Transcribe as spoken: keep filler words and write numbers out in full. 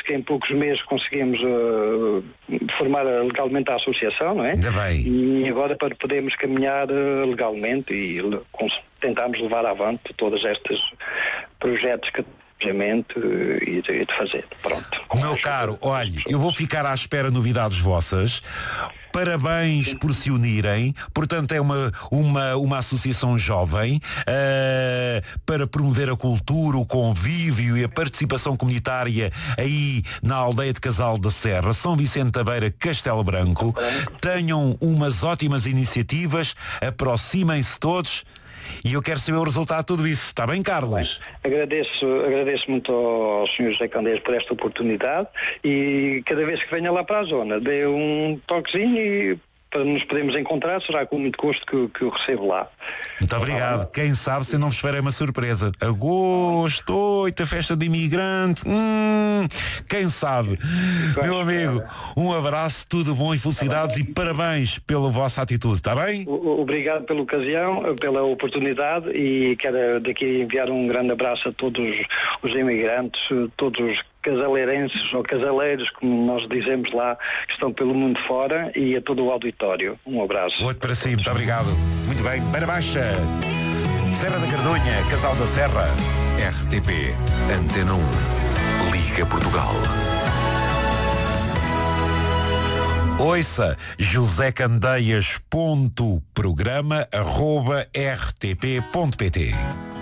que em poucos meses conseguimos uh, formar legalmente a associação, não é? Ainda bem. E agora para podermos caminhar uh, legalmente e le- cons- tentarmos levar avante todos estes projetos que obviamente e de, e de fazer. Pronto. Meu caro, olhe, eu vou ficar à espera de novidades vossas. Parabéns por se unirem. Portanto, é uma, uma, uma associação jovem uh, para promover a cultura, o convívio e a participação comunitária aí na aldeia de Casal da Serra, São Vicente da Beira, Castelo Branco. Tenham umas ótimas iniciativas, aproximem-se todos. E eu quero saber o resultado de tudo isso. Está bem, Carlos? Bem, agradeço, agradeço muito ao senhor José Candeias por esta oportunidade e cada vez que venha lá para a zona, dê um toquezinho e para nos podermos encontrar, será com muito gosto que, que eu recebo lá. Muito obrigado. Quem sabe se eu não vos farei uma surpresa. Agosto, oito, a festa de imigrante. Hum, quem sabe? Meu amigo, um abraço, tudo bom e felicidades e parabéns pela vossa atitude, está bem? O- Obrigado pela ocasião, pela oportunidade e quero daqui enviar um grande abraço a todos os imigrantes, todos os casaleirenses ou casaleiros, como nós dizemos lá, que estão pelo mundo fora e a todo o auditório. Um abraço. Outro para si, muito obrigado. Muito bem, Beira Baixa, Serra da Cardonha, Casal da Serra. R T P Antena um, Liga Portugal. Ouça josé candeias ponto programa arroba r t p ponto p t.